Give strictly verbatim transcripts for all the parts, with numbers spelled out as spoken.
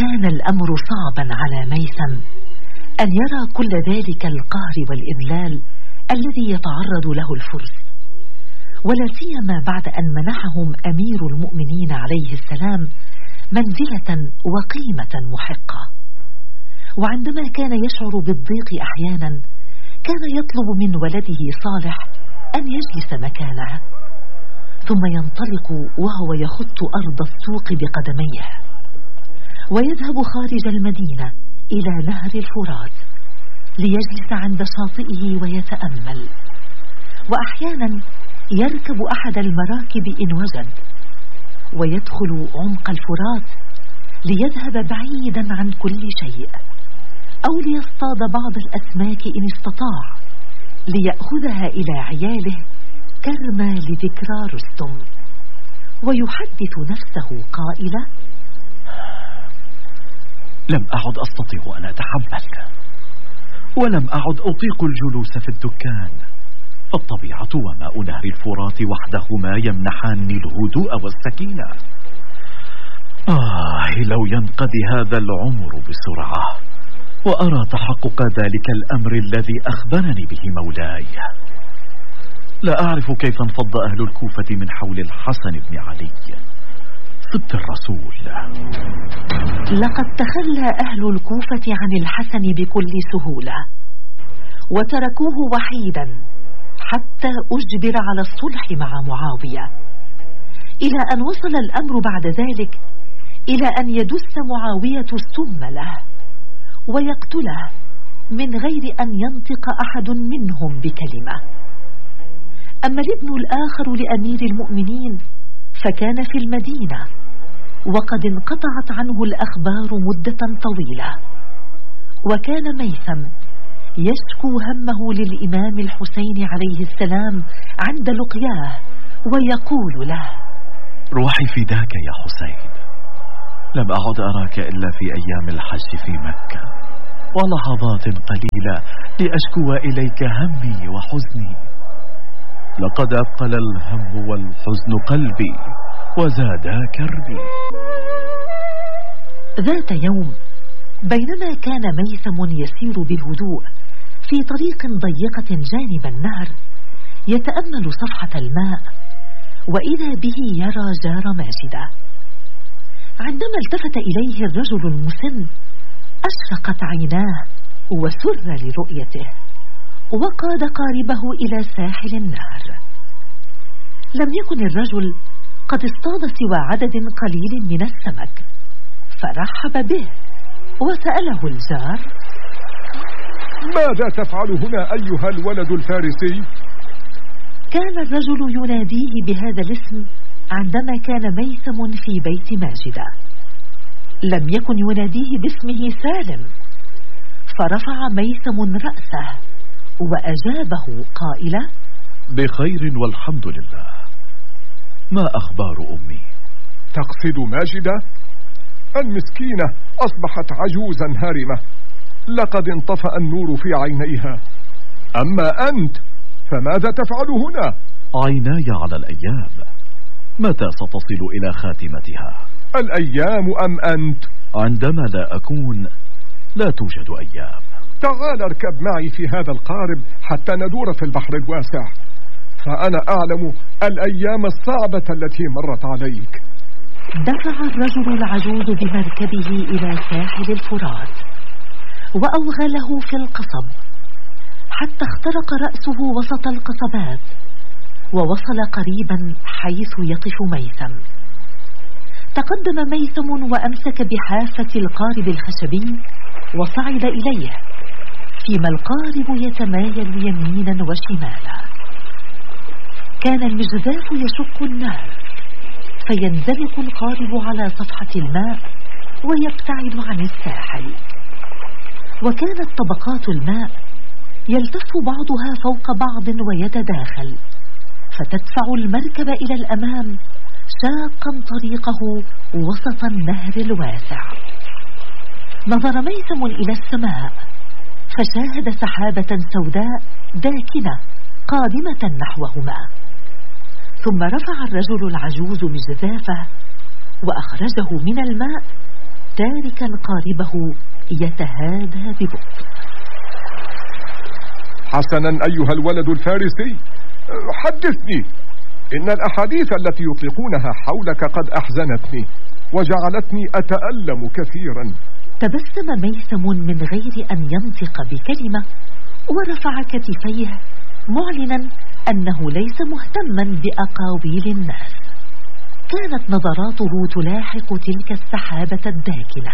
كان الأمر صعبا على ميثم أن يرى كل ذلك القهر والإذلال الذي يتعرض له الفرس، ولا سيما بعد أن منحهم أمير المؤمنين عليه السلام منزلة وقيمة محقة. وعندما كان يشعر بالضيق أحيانا كان يطلب من ولده صالح أن يجلس مكانه، ثم ينطلق وهو يخط أرض السوق بقدميه ويذهب خارج المدينة إلى نهر الفرات ليجلس عند شاطئه ويتأمل. وأحيانا يركب أحد المراكب إن وجد ويدخل عمق الفرات ليذهب بعيدا عن كل شيء، أو ليصطاد بعض الأسماك إن استطاع ليأخذها إلى عياله كرما لذكرى رستم، ويحدث نفسه قائلا: لم أعد أستطيع أن أتحمل، ولم أعد أطيق الجلوس في الدكان. الطبيعة وماء نهر الفرات وحدهما يمنحاني الهدوء والسكينة. آه لو ينقضي هذا العمر بسرعة وأرى تحقق ذلك الأمر الذي أخبرني به مولاي. لا أعرف كيف انفض أهل الكوفة من حول الحسن بن علي سبط الرسول. لقد تخلى أهل الكوفة عن الحسن بكل سهولة وتركوه وحيدا حتى أجبر على الصلح مع معاوية، إلى أن وصل الأمر بعد ذلك إلى أن يدس معاوية السم له ويقتله من غير أن ينطق أحد منهم بكلمة. أما الابن الآخر لأمير المؤمنين فكان في المدينة وقد انقطعت عنه الأخبار مدة طويلة، وكان ميثم يشكو همه للإمام الحسين عليه السلام عند لقياه ويقول له: روحي فداك يا حسين، لم أعد أراك إلا في أيام الحج في مكة، ولحظات قليلة لأشكو إليك همي وحزني. لقد أبقل الهم والحزن قلبي وزادا كربي. ذات يوم بينما كان ميثم يسير بهدوء في طريق ضيقة جانب النهر يتأمل صفحة الماء، وإذا به يرى جار ماجدة. عندما التفت إليه الرجل المسن أشرقت عيناه وسر لرؤيته، وقاد قاربه إلى ساحل النهر. لم يكن الرجل قد اصطاد سوى عدد قليل من السمك، فرحب به وسأله الجار: ماذا تفعل هنا أيها الولد الفارسي؟ كان الرجل يناديه بهذا الاسم عندما كان ميثم في بيت ماجدة، لم يكن يناديه باسمه سالم، فرفع ميثم رأسه وأجابه قائلا: بخير والحمد لله. ما أخبار أمي؟ تقصد ماجدة؟ المسكينة أصبحت عجوزا هارمة، لقد انطفأ النور في عينيها. أما أنت فماذا تفعل هنا؟ عيناي على الأيام، متى ستصل إلى خاتمتها؟ الأيام أم أنت؟ عندما لا أكون لا توجد أيام. تعال اركب معي في هذا القارب حتى ندور في البحر الواسع، فأنا أعلم الأيام الصعبة التي مرت عليك. دفع الرجل العجوز بمركبه إلى ساحل الفرات وأوغله في القصب حتى اخترق رأسه وسط القصبات، ووصل قريبا حيث يقف ميثم. تقدم ميثم وأمسك بحافة القارب الخشبي وصعد إليه، فيما القارب يتمايل يمينا وشمالا. كان المجذاف يشق النهر، فينزلق القارب على صفحة الماء ويبتعد عن الساحل، وكانت طبقات الماء يلتف بعضها فوق بعض ويتداخل، فتدفع المركب إلى الأمام شاقا طريقه وسط النهر الواسع. نظر ميثم إلى السماء فشاهد سحابة سوداء داكنة قادمة نحوهما، ثم رفع الرجل العجوز مجذافه وأخرجه من الماء تاركا قاربه يتهادى ببطء. حسنا أيها الولد الفارسي، حدثني. إن الأحاديث التي يطلقونها حولك قد أحزنتني وجعلتني أتألم كثيرا. تبسم ميثم من غير أن ينطق بكلمة، ورفع كتفيه معلنا أنه ليس مهتما بأقاويل الناس. كانت نظراته تلاحق تلك السحابة الداكنة.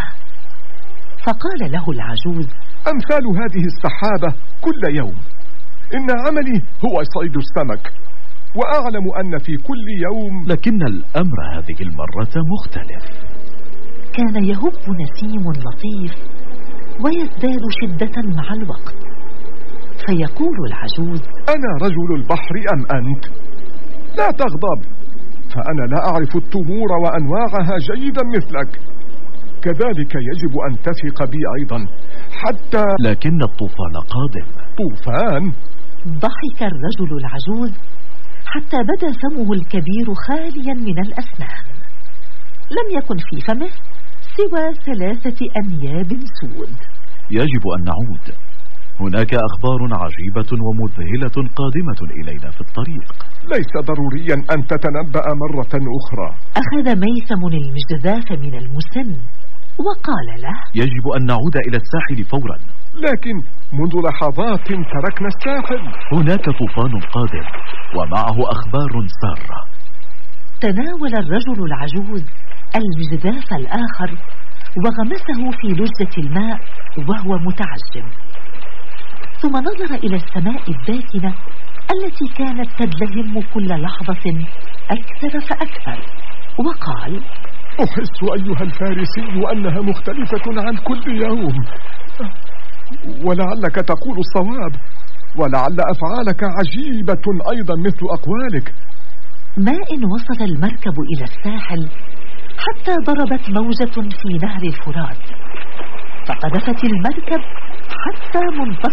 فقال له العجوز: أمثال هذه السحابة كل يوم. إن عملي هو صيد السمك، وأعلم أن في كل يوم. لكن الأمر هذه المرة مختلف. كان يهب نسيم لطيف ويزداد شدة مع الوقت، فيقول العجوز: أنا رجل البحر أم أنت؟ لا تغضب، فأنا لا أعرف التمور وأنواعها جيدا مثلك. كذلك يجب أن تثق بي أيضا حتى. لكن الطوفان قادم. طوفان؟ ضحك الرجل العجوز حتى بدا فمه الكبير خاليا من الأسنان. لم يكن في فمه سوى ثلاثة أنياب سود. يجب أن نعود. هناك أخبار عجيبة ومذهلة قادمة إلينا في الطريق. ليس ضروريا أن تتنبأ مرة أخرى. أخذ ميثم المجذاف من المسن وقال له: يجب أن نعود إلى الساحل فورا. لكن منذ لحظات تركنا الساحل. هناك طوفان قادم ومعه أخبار سارة. تناول الرجل العجوز المجذاف الآخر وغمسه في لجة الماء وهو متعجب، ثم نظر إلى السماء الداكنة التي كانت تدلهم كل لحظة أكثر فأكثر، وقال: أحس أيها الفارسي أنها مختلفة عن كل يوم، ولعلك تقول الصواب، ولعل أفعالك عجيبة أيضا مثل أقوالك. ما إن وصل المركب إلى الساحل حتى ضربت موجة في نهر الفرات، فقذفت المركب حتى منتصف